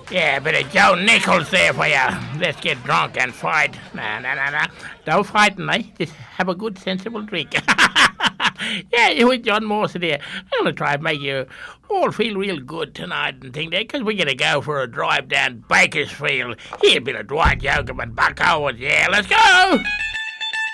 Yeah, bit of Joe Nichols there for you. Let's get drunk and fight. Nah. Don't fight, mate. Just have a good, sensible drink. Yeah, you and John Mawson here. I'm going to try and make you all feel real good tonight and thing there, because we're going to go for a drive down Bakersfield. Here, a bit of Dwight Yoakam and Buck Owens. Yeah, let's go!